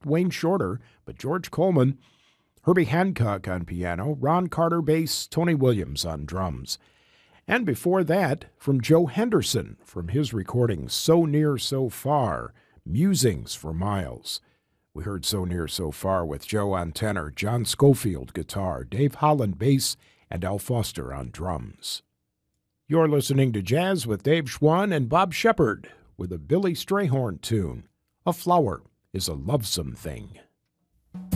Wayne Shorter, but George Coleman, Herbie Hancock on piano, Ron Carter bass, Tony Williams on drums. And before that, from Joe Henderson, from his recording So Near So Far, Musings for Miles. We heard So Near So Far with Joe on tenor, John Schofield guitar, Dave Holland bass, and Al Foster on drums. You're listening to Jazz with Dave Schwann and Bob Shepard with a Billy Strayhorn tune, A Flower is a Lovesome Thing.